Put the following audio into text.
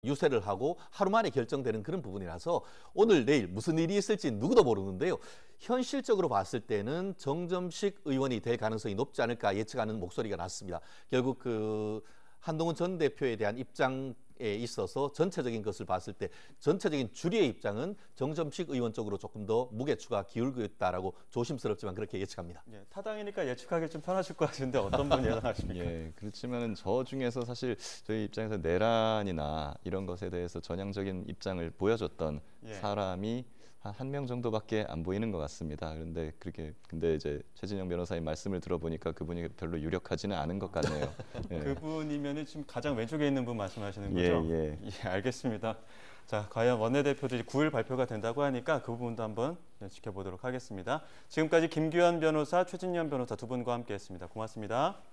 유세를 하고 하루 만에 결정되는 그런 부분이라서 오늘 내일 무슨 일이 있을지 누구도 모르는데요. 현실적으로 봤을 때는 정점식 의원이 될 가능성이 높지 않을까 예측하는 목소리가 났습니다. 결국 한동훈 전 대표에 대한 입장에 있어서 전체적인 것을 봤을 때 전체적인 주류의 입장은 정점식 의원 쪽으로 조금 더 무게추가 기울고 있다라고 조심스럽지만 그렇게 예측합니다. 예, 타당이니까 예측하기 좀 편하실 것 같은데 어떤 분 예상하십니까? 예, 그렇지만은 저 중에서 사실 저희 입장에서 내란이나 이런 것에 대해서 전향적인 입장을 보여줬던 예. 사람이 한 명 정도밖에 안 보이는 것 같습니다. 근데 이제 최진영 변호사의 말씀을 들어보니까 그분이 별로 유력하지는 않은 것 같네요. 예. 그분이면 지금 가장 왼쪽에 있는 분 말씀하시는 예, 거죠? 예. 예, 알겠습니다. 자, 과연 원내대표들이 9일 발표가 된다고 하니까 그 부분도 한번 지켜보도록 하겠습니다. 지금까지 김규현 변호사, 최진영 변호사 두 분과 함께했습니다. 고맙습니다.